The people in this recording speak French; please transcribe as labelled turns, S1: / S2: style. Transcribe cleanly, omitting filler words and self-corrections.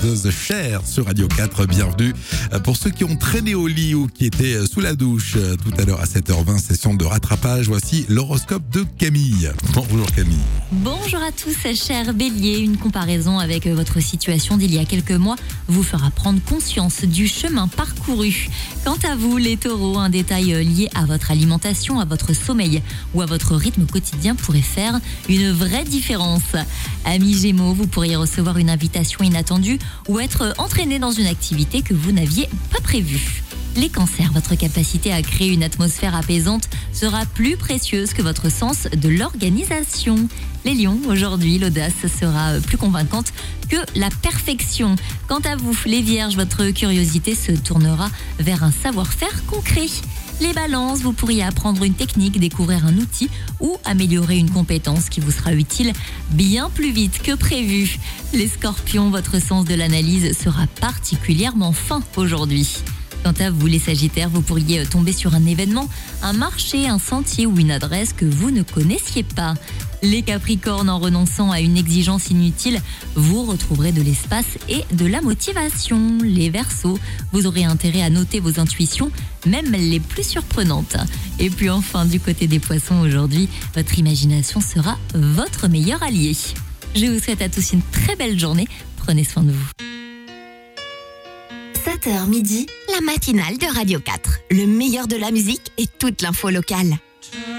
S1: The Cher sur Radio 4, bienvenue. Pour ceux qui ont traîné au lit ou qui étaient sous la douche tout à l'heure à 7h20, session de rattrapage, voici l'horoscope de Camille. Bonjour Camille.
S2: Bonjour à tous, chers béliers. Une comparaison avec votre situation d'il y a quelques mois vous fera prendre conscience du chemin parcouru. Quant à vous, les taureaux, un détail lié à votre alimentation, à votre sommeil ou à votre rythme quotidien pourrait faire une vraie différence. Amis gémeaux, vous pourriez recevoir une invitation inattendue ou être entraîné dans une activité que vous n'aviez pas prévue. Les cancers, votre capacité à créer une atmosphère apaisante sera plus précieuse que votre sens de l'organisation. Les lions, aujourd'hui, l'audace sera plus convaincante que la perfection. Quant à vous, les vierges, votre curiosité se tournera vers un savoir-faire concret. Les balances, vous pourriez apprendre une technique, découvrir un outil ou améliorer une compétence qui vous sera utile bien plus vite que prévu. Les scorpions, votre sens de l'analyse sera particulièrement fin aujourd'hui. Quant à vous, les sagittaires, vous pourriez tomber sur un événement, un marché, un sentier ou une adresse que vous ne connaissiez pas. Les capricornes, en renonçant à une exigence inutile, vous retrouverez de l'espace et de la motivation. Les verseaux, vous aurez intérêt à noter vos intuitions, même les plus surprenantes. Et puis enfin, du côté des poissons, aujourd'hui, votre imagination sera votre meilleur allié. Je vous souhaite à tous une très belle journée. Prenez soin de vous.
S3: 7h midi, la matinale de Radio 4. Le meilleur de la musique et toute l'info locale.